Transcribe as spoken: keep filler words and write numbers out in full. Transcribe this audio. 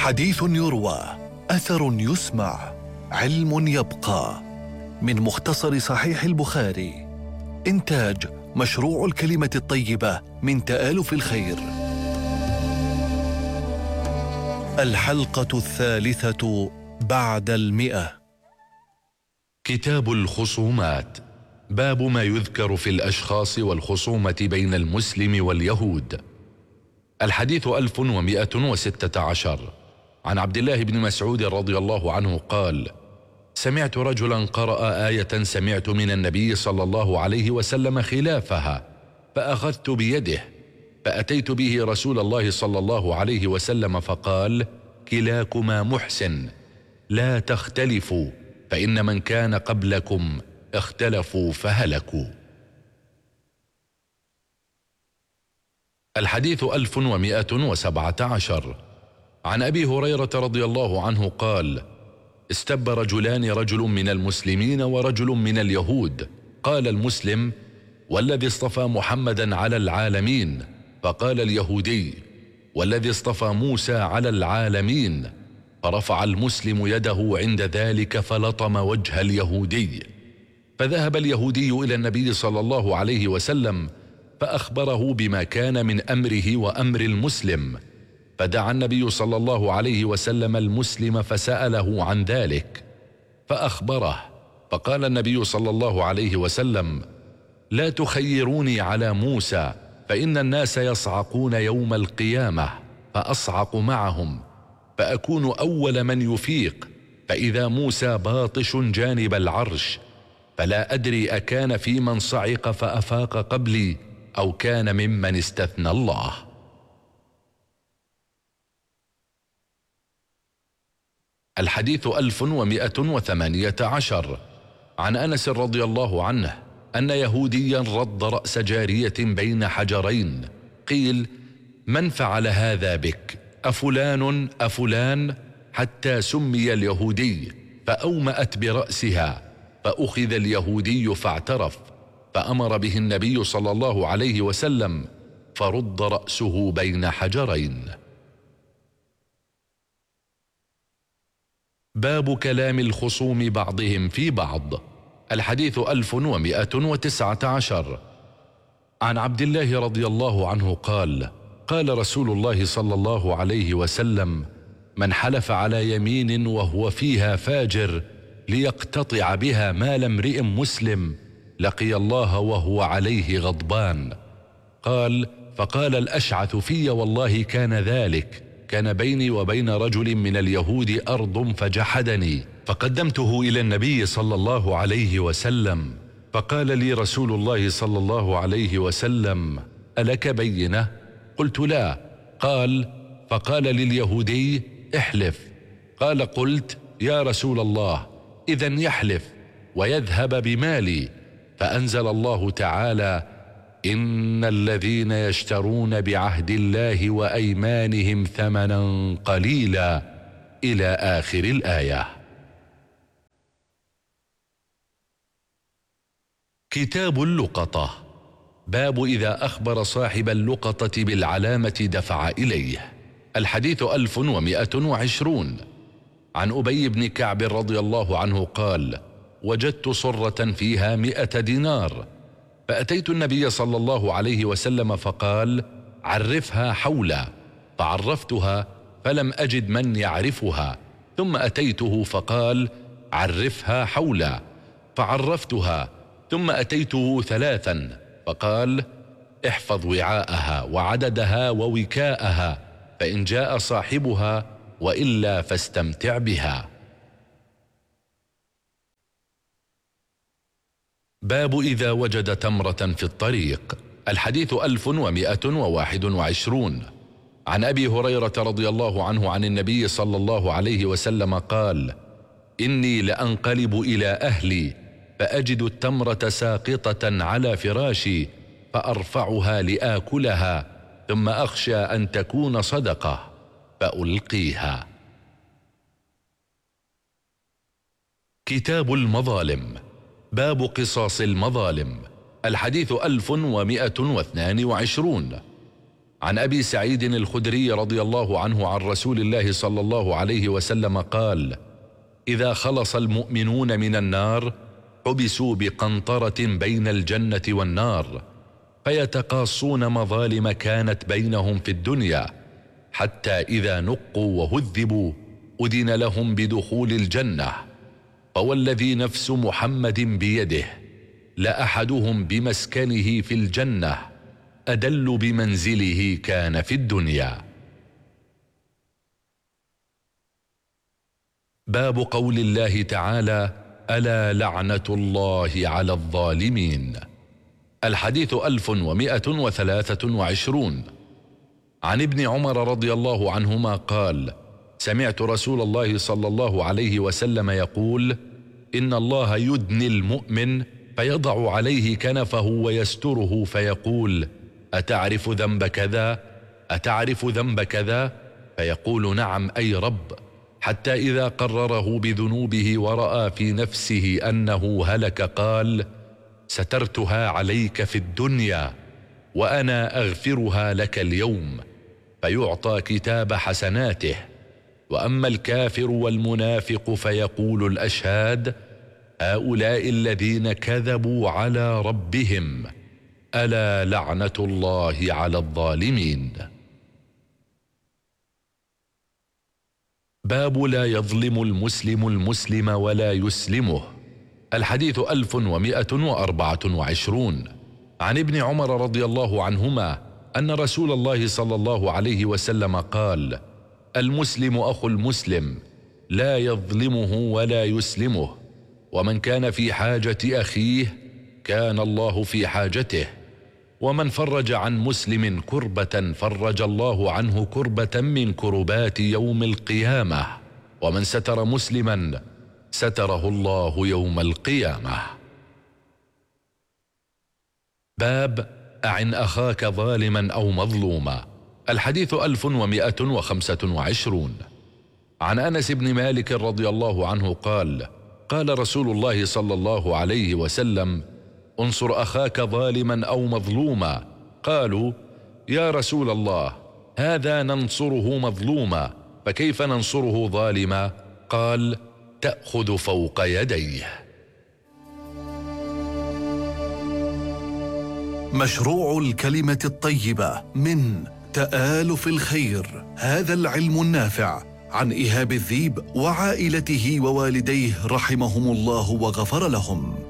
حديث يروى، أثر يسمع، علم يبقى. من مختصر صحيح البخاري، إنتاج مشروع الكلمة الطيبة من تآلف الخير. الحلقة الثالثة بعد المئة. كتاب الخصومات، باب ما يذكر في الأشخاص والخصومة بين المسلم واليهود. الحديث ألف ومئة وستة عشر. عن عبد الله بن مسعود رضي الله عنه قال: سمعت رجلا قرأ آية سمعت من النبي صلى الله عليه وسلم خلافها، فأخذت بيده فأتيت به رسول الله صلى الله عليه وسلم فقال: كلاكما محسن، لا تختلفوا، فإن من كان قبلكم اختلفوا فهلكوا. الحديث ألف ومئة وسبعة عشر. عن أبي هريرة رضي الله عنه قال: استب رجلان، رجل من المسلمين ورجل من اليهود. قال المسلم: والذي اصطفى محمدا على العالمين. فقال اليهودي: والذي اصطفى موسى على العالمين. فرفع المسلم يده عند ذلك فلطم وجه اليهودي. فذهب اليهودي إلى النبي صلى الله عليه وسلم فأخبره بما كان من أمره وأمر المسلم. فدعا النبي صلى الله عليه وسلم المسلم فسأله عن ذلك فأخبره. فقال النبي صلى الله عليه وسلم: لا تخيروني على موسى، فإن الناس يصعقون يوم القيامة فأصعق معهم، فأكون أول من يفيق، فإذا موسى باطش جانب العرش، فلا أدري أكان في من صعق فأفاق قبلي أو كان ممن استثنى الله. الحديث ألف ومئة وثمانية عشر. عن أنس رضي الله عنه أن يهوديا رد رأس جارية بين حجرين. قيل: من فعل هذا بك؟ أفلان أفلان؟ حتى سمي اليهودي، فأومأت برأسها، فأخذ اليهودي فاعترف، فأمر به النبي صلى الله عليه وسلم فرد رأسه بين حجرين. باب كلام الخصوم بعضهم في بعض. الحديث ألف ومئة وتسعة عشر. عن عبد الله رضي الله عنه قال: قال رسول الله صلى الله عليه وسلم: من حلف على يمين وهو فيها فاجر ليقتطع بها مال امرئ مسلم لقي الله وهو عليه غضبان. قال: فقال الأشعث في: والله كان ذلك، كان بيني وبين رجل من اليهود أرض فجحدني، فقدمته إلى النبي صلى الله عليه وسلم، فقال لي رسول الله صلى الله عليه وسلم: ألك بينة؟ قلت: لا. قال: فقال لليهودي: احلف. قال: قلت: يا رسول الله، إذن يحلف ويذهب بمالي. فأنزل الله تعالى: إن الذين يشترون بعهد الله وأيمانهم ثمنا قليلا، إلى آخر الآية. كتاب اللقطة، باب إذا أخبر صاحب اللقطة بالعلامة دفع إليه. الحديث ألف ومئة وعشرون. عن أبي بن كعب رضي الله عنه قال: وجدت صرة فيها مئة دينار، فأتيت النبي صلى الله عليه وسلم فقال: عرفها حولا. فعرفتها فلم أجد من يعرفها، ثم أتيته فقال: عرفها حولا. فعرفتها ثم أتيته ثلاثا فقال: احفظ وعاءها وعددها ووكاءها، فإن جاء صاحبها، وإلا فاستمتع بها. باب إذا وجد تمرة في الطريق. الحديث ألف ومئة وواحد وعشرون. عن أبي هريرة رضي الله عنه عن النبي صلى الله عليه وسلم قال: إني لأنقلب إلى أهلي فأجد التمرة ساقطة على فراشي، فأرفعها لآكلها، ثم أخشى أن تكون صدقة فألقيها. كتاب المظالم، باب قصاص المظالم. الحديث ألف ومئة واثنان وعشرون. عن أبي سعيد الخدري رضي الله عنه عن رسول الله صلى الله عليه وسلم قال: إذا خلص المؤمنون من النار حبسوا بقنطرة بين الجنة والنار، فيتقاصون مظالم كانت بينهم في الدنيا، حتى إذا نقوا وهذبوا أذن لهم بدخول الجنة. فوالذي نفس محمد بيده لأحدهم بمسكنه في الجنة أدل بمنزله كان في الدنيا. باب قول الله تعالى: ألا لعنة الله على الظالمين. الحديث ألف ومئة وثلاثة وعشرون. عن ابن عمر رضي الله عنهما قال: سمعت رسول الله صلى الله عليه وسلم يقول: إن الله يدني المؤمن فيضع عليه كنفه ويستره فيقول: أتعرف ذنب كذا؟ أتعرف ذنب كذا؟ فيقول: نعم أي رب، حتى إذا قرره بذنوبه ورأى في نفسه أنه هلك قال: سترتها عليك في الدنيا وأنا أغفرها لك اليوم، فيعطى كتاب حسناته. وأما الكافر والمنافق فيقول الأشهاد: هؤلاء الذين كذبوا على ربهم، ألا لعنة الله على الظالمين. باب لا يظلم المسلم المسلم ولا يسلمه. الحديث ألف ومئة وأربعة وعشرون. عن ابن عمر رضي الله عنهما أن رسول الله صلى الله عليه وسلم قال: المسلم أخو المسلم، لا يظلمه ولا يسلمه، ومن كان في حاجة أخيه كان الله في حاجته، ومن فرج عن مسلم كربة فرج الله عنه كربة من كربات يوم القيامة، ومن ستر مسلما ستره الله يوم القيامة. باب أعن أخاك ظالما أو مظلوما. الحديث ألف ومئة وخمسة وعشرون. عن أنس بن مالك رضي الله عنه قال: قال رسول الله صلى الله عليه وسلم: انصر أخاك ظالما أو مظلوما. قالوا: يا رسول الله، هذا ننصره مظلوما، فكيف ننصره ظالما؟ قال: تأخذ فوق يديه. مشروع الكلمة الطيبة من تآلف الخير، هذا العلم النافع، عن إيهاب الذيب وعائلته ووالديه رحمهم الله وغفر لهم.